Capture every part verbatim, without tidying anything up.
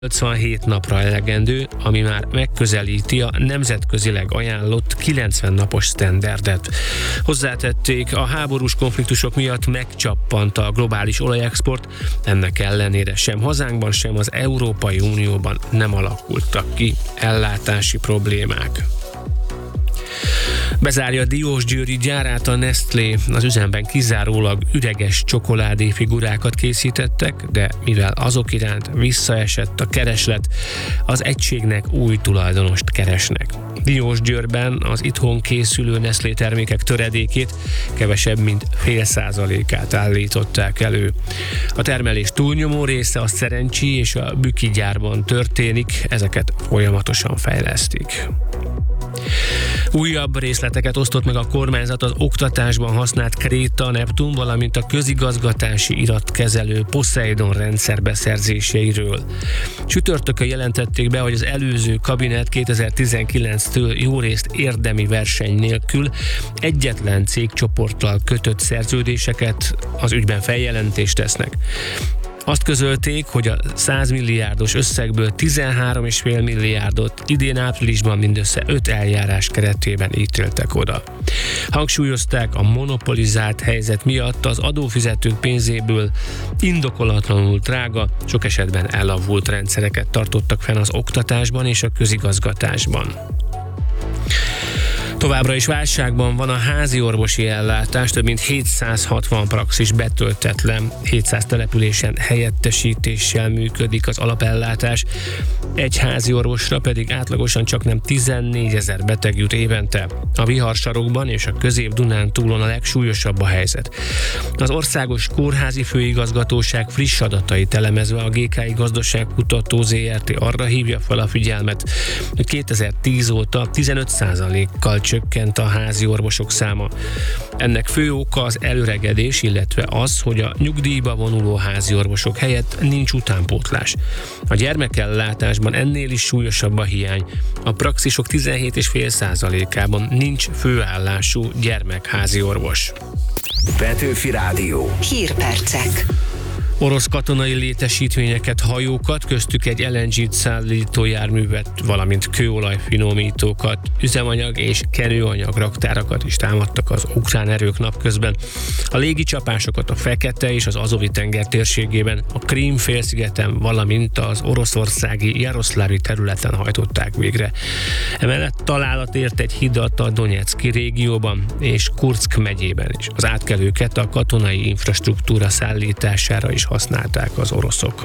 nyolcvanhét napra elegendő, ami már megközelíti a nemzetközileg ajánlott kilencven napos sztenderdet. Hozzátették, a háborús konfliktusok miatt megcsappant a globális olajexport, ennek ellenére sem hazánkban, sem az Európai Unióban nem alakultak ki ellátási problémák. Bezárja a diósgyőri gyárát a Nestlé. Az üzemben kizárólag üreges csokoládé figurákat készítettek, de mivel azok iránt visszaesett a kereslet, az egységnek új tulajdonost keresnek. Diósgyőrben az itthon készülő Nestlé termékek töredékét, kevesebb mint fél százalékát állították elő. A termelés túlnyomó része a Szerencsi és a Büki gyárban történik, ezeket folyamatosan fejlesztik. Újabb részleteket osztott meg a kormányzat az oktatásban használt Kréta Neptun, valamint a közigazgatási iratkezelő Poseidon rendszer beszerzéseiről. Csütörtökön jelentették be, hogy az előző kabinet kétezer-tizenkilenctől jórészt érdemi verseny nélkül egyetlen cégcsoporttal kötött szerződéseket, az ügyben feljelentést tesznek. Azt közölték, hogy a száz milliárdos összegből tizenhárom egész öt milliárdot idén áprilisban mindössze öt eljárás keretében ítéltek oda. Hangsúlyozták, a monopolizált helyzet miatt az adófizetők pénzéből indokolatlanul drága, sok esetben elavult rendszereket tartottak fenn az oktatásban és a közigazgatásban. Továbbra is válságban van a házi orvosi ellátás, több mint hétszázhatvan praxis betöltetlen, hétszáz településen helyettesítéssel működik az alapellátás, egy házi orvosra pedig átlagosan csaknem tizennégyezer beteg jut évente. A Viharsarokban és a Közép-Dunántúlon a legsúlyosabb a helyzet. Az Országos Kórházi Főigazgatóság friss adatait elemezve a gé ká i Gazdaságkutató zé er té arra hívja fel a figyelmet, hogy kétezer-tíz óta tizenöt százalékkal csökkent a házi orvosok száma. Ennek fő oka az elöregedés, illetve az, hogy a nyugdíjba vonuló házi orvosok helyett nincs utánpótlás. A gyermekellátásban ennél is súlyosabb a hiány. A praxisok tizenhét egész öt százalékában nincs főállású gyermekházi orvos. Petőfi Rádió. Hírpercek. Orosz katonai létesítményeket, hajókat, köztük egy el en gé-t szállító járművet, valamint kőolajfinomítókat, üzemanyag és kenőanyag raktárakat is támadtak az ukrán erők napközben. A légicsapásokat a Fekete és az Azovi-tenger térségében, a Krím-félszigeten, valamint az oroszországi Jaroszlávi területen hajtották végre. Emellett találat ért egy hidat a Donetszki régióban és Kurszk megyében is. Az átkelőket a katonai infrastruktúra szállítására is használták az oroszok.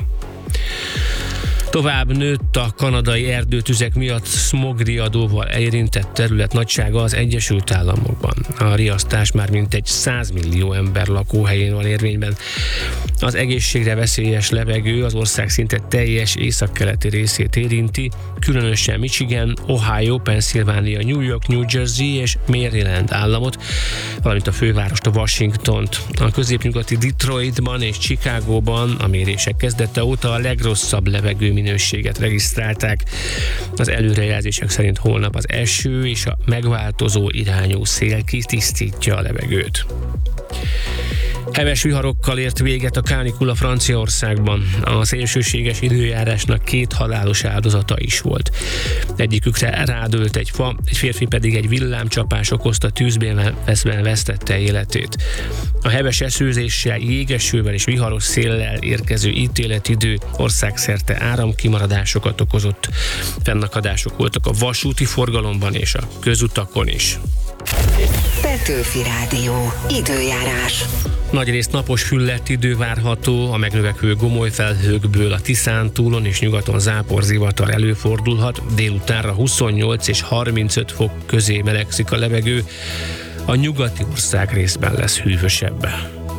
Tovább nőtt a kanadai erdőtüzek miatt smogriadóval érintett terület nagysága az Egyesült Államokban. A riasztás már mintegy száz millió ember lakóhelyén van érvényben. Az egészségre veszélyes levegő az ország szinte teljes északkeleti részét érinti, különösen Michigan, Ohio, Pennsylvania, New York, New Jersey és Maryland államot, valamint a fővárost, a Washingtont. A középnyugati Detroitban és Chicagóban a mérések kezdete óta a legrosszabb levegő minőséget regisztrálták. Az előrejelzések szerint holnap az eső és a megváltozó irányú szél kitisztítja a levegőt. Heves viharokkal ért véget a kánikula Franciaországban. A szélsőséges időjárásnak két halálos áldozata is volt. Egyikükre rádőlt egy fa, egy férfi pedig egy villámcsapás okozta tűzben vesztette életét. A heves esőzéssel, jégesővel és viharos széllel érkező ítéletidő országszerte áramkimaradásokat okozott. Fennakadások voltak a vasúti forgalomban és a közutakon is. Petőfi Rádió. Időjárás. Nagyrészt napos füllett idő várható, a megnövekvő gomolyfelhőkből a Tiszántúlon és nyugaton záporzivatar előfordulhat, délutánra huszonnyolc és harmincöt fok közé melegszik a levegő, a nyugati ország részben lesz hűvösebb.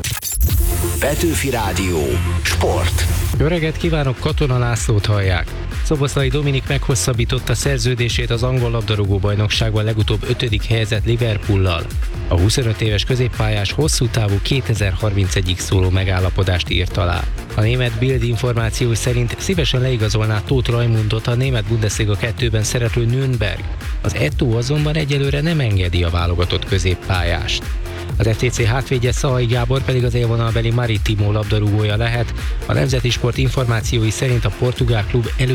Petőfi Rádió. Sport. Jó reggelt kívánok, Katona Lászlót hallják. Szoboszlai Dominik meghosszabbította szerződését az angol labdarúgó bajnokságban legutóbb ötödik helyezett Liverpoollal. A huszonöt éves középpályás hosszú távú kétezer-harmincegyig szóló megállapodást írt alá. A német Bild információi szerint szívesen leigazolná Tóth Rajmundot a német Bundesliga kettőben szereplő Nürnberg. Az Etó azonban egyelőre nem engedi a válogatott középpályást. Az ef té cé hátvédje Szahai Gábor pedig az élvonalbeli Maritimo labdarúgója lehet. A Nemzeti Sport információi szerint a portugál klub elő